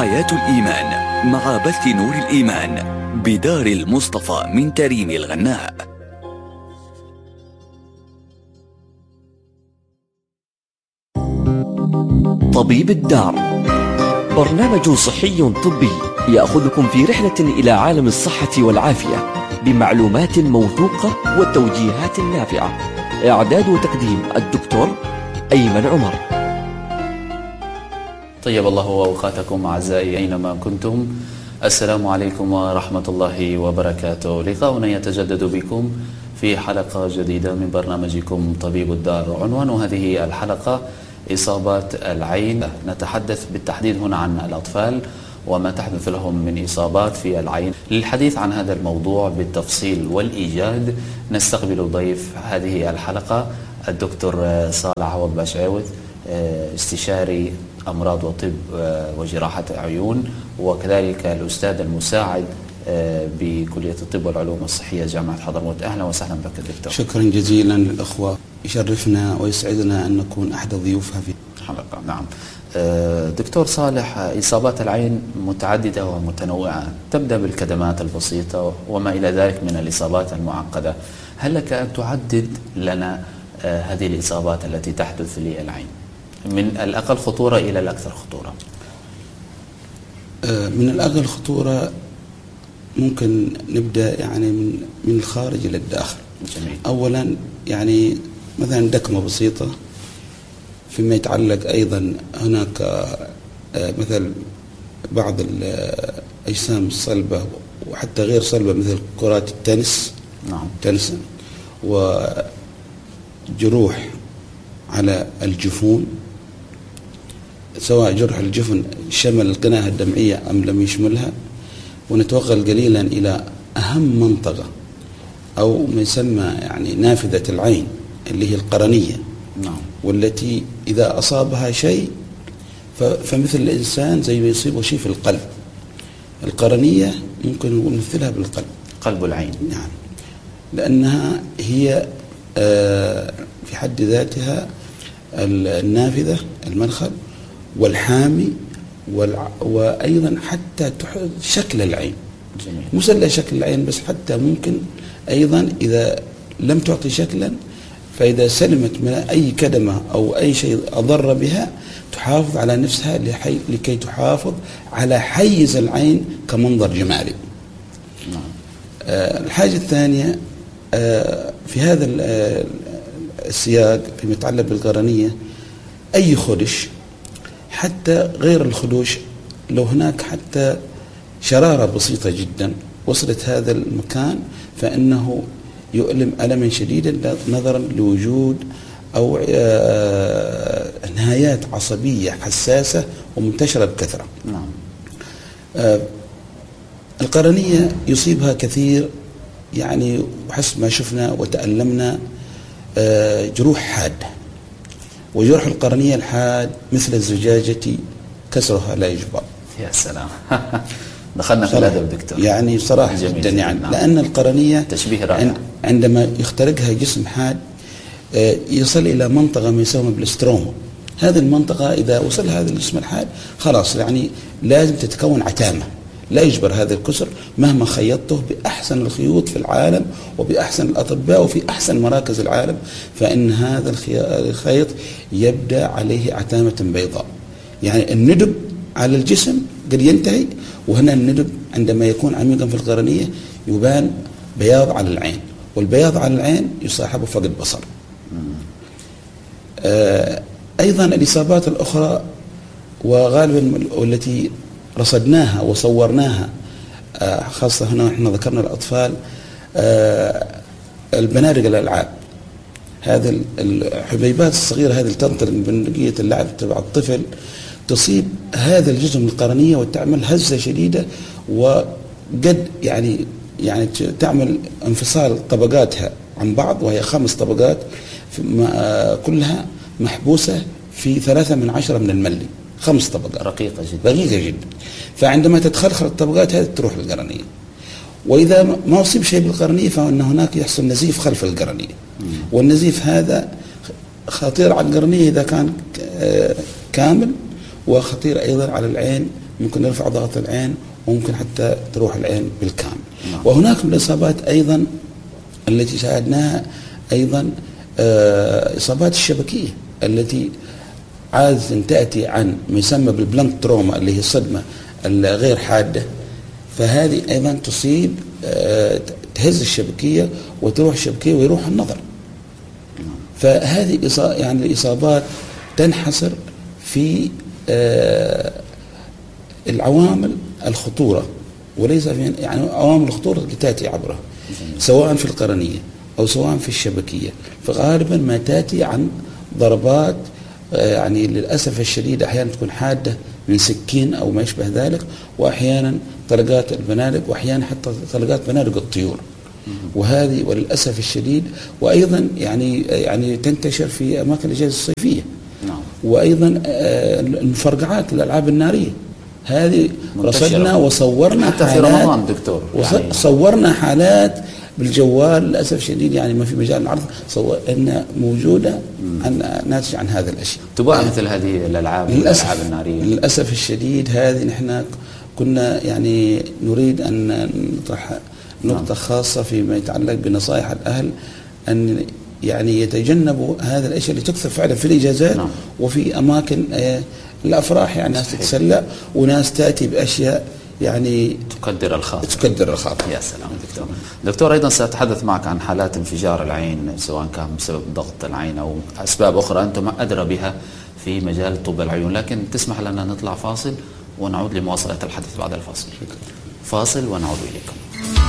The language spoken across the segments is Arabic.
حياة الإيمان مع بث نور الإيمان بدار المصطفى من تريم الغناء. طبيب الدار، برنامج صحي طبي يأخذكم في رحلة إلى عالم الصحة والعافية بمعلومات موثوقة والتوجيهات النافعة. إعداد وتقديم الدكتور أيمن عمر. طيب الله أوقاتكم أعزائي أينما كنتم، السلام عليكم ورحمة الله وبركاته. لقاؤنا يتجدد بكم في حلقة جديدة من برنامجكم طبيب الدار. عنوان هذه الحلقة إصابات العين. نتحدث بالتحديد هنا عن الأطفال وما تحدث لهم من إصابات في العين. للحديث عن هذا الموضوع بالتفصيل والإيجاد نستقبل ضيف هذه الحلقة الدكتور صالح عوض باشعوث، استشاري أمراض وطب وجراحة عيون، وكذلك الأستاذ المساعد بكلية الطب والعلوم الصحية جامعة حضرموت. أهلا وسهلا بك دكتور. شكرا جزيلا للأخوة، يشرفنا ويسعدنا أن نكون أحد ضيوفها في الحلقة. نعم دكتور صالح، إصابات العين متعددة ومتنوعة، تبدأ بالكدمات البسيطة وما إلى ذلك من الإصابات المعقدة. هل لك أن تعدد لنا هذه الإصابات التي تحدث للعين من الأقل خطورة إلى الأكثر خطورة؟ من الأقل خطورة ممكن نبدأ يعني من الخارج إلى الداخل. جميل. أولا يعني مثلا دكمة بسيطة، فيما يتعلق أيضا هناك مثل بعض الأجسام الصلبة وحتى غير صلبة مثل كرات التنس. نعم. تنس، وجروح على الجفون، سواء جرح الجفن شمل القناة الدمعية أم لم يشملها. ونتوغل قليلا إلى أهم منطقة أو ما يسمى يعني نافذة العين اللي هي القرنية. نعم. والتي إذا أصابها شيء فمثل الإنسان زي ما يصيبه شيء في القلب. القرنية ممكن نمثلها بالقلب، قلب العين. نعم، لأنها هي في حد ذاتها النافذة، المدخل والحامي وأيضا حتى شكل العين. جميل. مش إلا شكل العين بس، حتى ممكن أيضا إذا لم تعطي شكلا، فإذا سلمت من أي كدمة أو أي شيء أضر بها تحافظ على نفسها لكي تحافظ على حيز العين كمنظر جمالي. نعم. الحاجة الثانية في هذا السياق فيما يتعلق بالقرنية، أي خدش حتى غير الخدوش، لو هناك حتى شرارة بسيطة جدا وصلت هذا المكان فإنه يؤلم ألما شديدا نظرا لوجود أو نهايات عصبية حساسة ومنتشرة بكثرة. نعم. القرنية يصيبها كثير، يعني حسب ما شفنا وتألمنا جروح حادة، وجرح القرنية الحاد مثل الزجاجة كسرها لا يجبر. يا سلام. دخلنا في الأدب دكتور، يعني صراحة جدا يعني. نعم. لأن القرنية تشبيه رائع عندما يخترقها جسم حاد يصل إلى منطقة ما يسمى بالاستروما. هذه المنطقة إذا وصل هذا الجسم الحاد خلاص يعني لازم تتكون عتامة، لا يجبر هذا الكسر مهما خيطته بأحسن الخيوط في العالم وبأحسن الأطباء وفي أحسن مراكز العالم، فإن هذا الخيط يبدأ عليه عتامة بيضاء. يعني الندب على الجسم قد ينتهي، وهنا الندب عندما يكون عميقا في القرنية يبان بياض على العين، والبياض على العين يصاحبه فقد بصر. أيضا الإصابات الأخرى وغالبا والتي رصدناها وصورناها، خاصة هنا احنا ذكرنا الأطفال، البنادق الألعاب، هذه الحبيبات الصغيرة هذه اللي تنطلق من بندقية اللعب تبع الطفل تصيب هذا الجزء من القرنية وتعمل هزة شديدة، وقد يعني تعمل انفصال طبقاتها عن بعض، وهي 5 طبقات كلها محبوسة في 3/10 من الملي، 5 طبقات رقيقة جدا. رقيقة جدا. فعندما تتخلخل الطبقات هذه تروح للقرنية، وإذا ما أصيب شيء بالقرنية فإن هناك يحصل نزيف خلف القرنية، والنزيف هذا خطير على القرنية إذا كان كامل، وخطير أيضا على العين ممكن نرفع ضغط العين، وممكن حتى تروح العين بالكامل. وهناك من الإصابات أيضا التي شاهدناها أيضا إصابات الشبكية التي عادة تأتي عن ما يسمى بالبلانك تروما، اللي هي الصدمة الغير حادة. فهذه أيضا تصيب تهز الشبكية وتروح الشبكية ويروح النظر. فهذه يعني الإصابات تنحصر في العوامل الخطورة، وليس في يعني عوامل الخطورة التي تأتي عبرها، سواء في القرنية أو سواء في الشبكية. فغالبا ما تأتي عن ضربات يعني للأسف الشديد أحيانا تكون حادة من سكين أو ما يشبه ذلك، وأحيانا طلقات البنادق، وأحيانا حتى طلقات بنادق الطيور. وهذه وللأسف الشديد، وأيضا يعني تنتشر في أماكن الإجازة الصيفية. وأيضا المفرقعات الألعاب النارية هذه رصدنا وصورنا حتى في رمضان دكتور يعني صورنا حالات بالجوال للأسف الشديد، يعني ما في مجال العرض، أنها موجودة ناتج عن هذه الأشياء. تباع مثل هذه الألعاب النارية للأسف الشديد. هذه نحن كنا يعني نريد أن نطرح نقطة خاصة فيما يتعلق بنصائح الأهل أن يعني يتجنبوا هذا الأشياء اللي تكثر فعلا في الإجازات وفي أماكن الأفراح، يعني ناس تتسلى وناس تأتي بأشياء يعني تكدر الخاطر. يا سلام دكتور أيضا سأتحدث معك عن حالات انفجار العين، سواء كان بسبب ضغط العين أو أسباب أخرى أنتم أدرى بها في مجال طب العيون، لكن تسمح لنا نطلع فاصل ونعود لمواصلة الحديث بعد الفاصل. فاصل ونعود إليكم.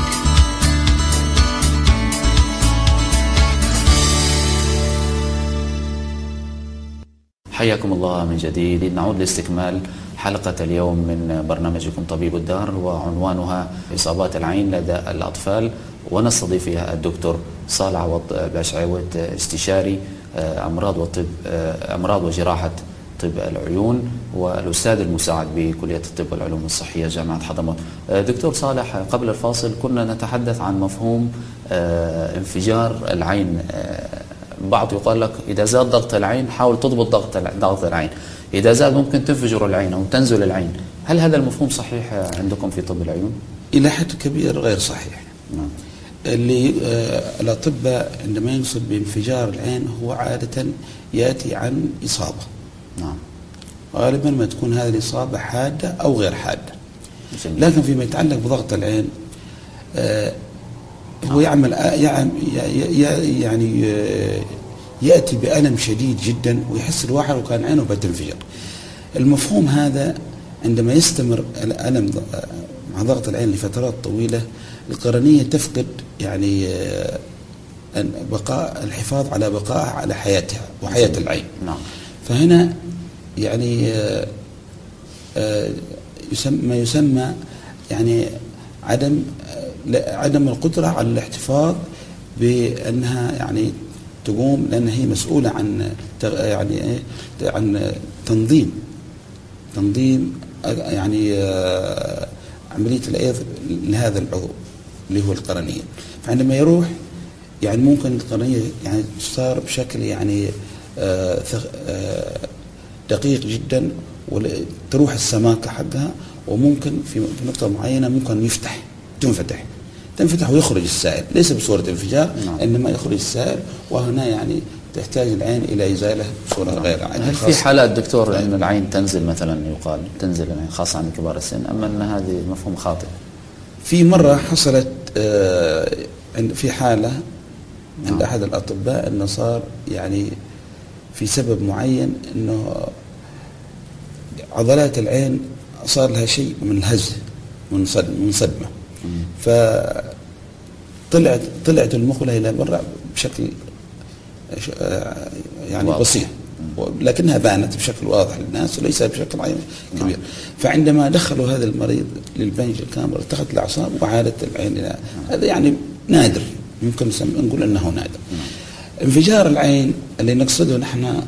حياكم الله من جديد. نعود لاستكمال حلقة اليوم من برنامجكم طبيب الدار، وعنوانها إصابات العين لدى الأطفال، ونستضيف فيها الدكتور صالح عوض باشعوت، استشاري أمراض وجراحة طب العيون، والأستاذ المساعد بكلية الطب والعلوم الصحية جامعة حضرموت. دكتور صالح، قبل الفاصل كنا نتحدث عن مفهوم انفجار العين. بعض يقال لك إذا زاد ضغط العين حاول تضبط ضغط العين، إذا زاد ممكن تنفجر العين أو تنزل العين. هل هذا المفهوم صحيح عندكم في طب العيون؟ إلى حد كبير غير صحيح. اللي الأطباء عندما يقصد بانفجار العين هو عادة يأتي عن إصابة. غالبا ما تكون هذه الإصابة حادة أو غير حادة. لكن فيما يتعلق بضغط العين هو يعمل يعني يأتي بألم شديد جدا، ويحس الواحد وكان عينه بتنفجر. المفهوم هذا عندما يستمر الألم مع ضغط العين لفترات طويلة، القرنية تفقد يعني الحفاظ على بقائها على حياتها وحياة العين. فهنا يعني ما يسمى يعني عدم القدرة على الاحتفاظ بأنها يعني تقوم، لأن هي مسؤولة عن يعني عن تنظيم يعني عملية الأيض لهذا العضو اللي هو القرنية. فعندما يروح يعني ممكن القرنية يعني صار بشكل يعني دقيق جدا، وتروح السماكة حقها، وممكن في نقطة معينة ممكن تنفتح ويخرج السائل، ليس بصورة انفجار إنما يخرج السائل، وهنا يعني تحتاج العين إلى إزالة بصورة غير عادية. هل في حالات دكتور أن العين تنزل مثلا، يقال تنزل العين خاصة عند كبار السن، أما أن هذه مفهوم خاطئ؟ في مرة حصلت في حالة عند أحد الأطباء أنه صار يعني في سبب معين أنه عضلات العين صار لها شيء من الهز من صدمة، فطلعت المخلة إلى برا بشكل يعني بسيط، لكنها بانت بشكل واضح للناس وليس بشكل كبير. فعندما دخلوا هذا المريض للبنج الكاميرا التقت الأعصاب وعادت العين إلى هذا يعني نادر، يمكن نقول أنه نادر. انفجار العين اللي نقصده نحن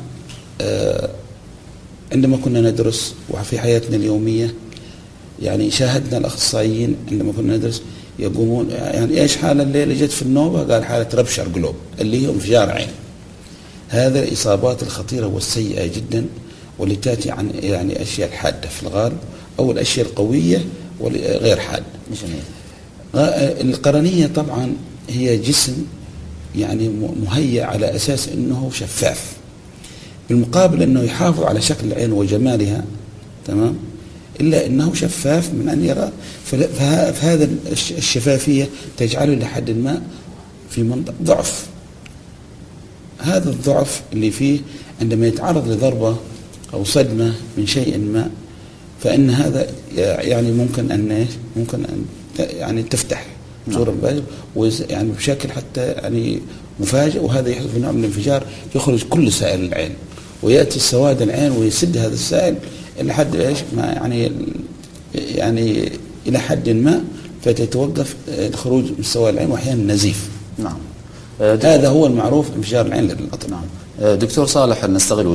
عندما كنا ندرس وفي حياتنا اليومية، يعني شاهدنا الأخصائيين عندما كنا ندرس يقومون يعني إيش حالة الليلة جت في النوبة، قال حالة ربشر جلوب اللي هي انفجار عين. هذا الإصابات الخطيرة والسيئة جدا، واللي تأتي عن يعني أشياء حادة في الغالب أو الأشياء القوية وغير حاد. جميل. القرنية طبعا هي جسم يعني مهيأ على أساس أنه شفاف، بالمقابل أنه يحافظ على شكل العين وجمالها، تمام، إلا أنه شفاف من أن يرى. فهذا الشفافية تجعله لحد ما في منطقة ضعف. هذا الضعف اللي فيه عندما يتعرض لضربة أو صدمة من شيء ما، فإن هذا يعني ممكن أن يعني تفتح صورة الباهظ، ويعني بشكل حتى يعني مفاجئ، وهذا يحدث نوع من الانفجار، يخرج كل سائل العين ويأتي السواد العين ويسد هذا السائل إلى حد إيش ما يعني إلى حد ما، فتتوقف الخروج من سواد العين وأحيانا نزيف. نعم. هذا هو المعروف انفجار العين للقطر. نعم. دكتور صالح، نستغل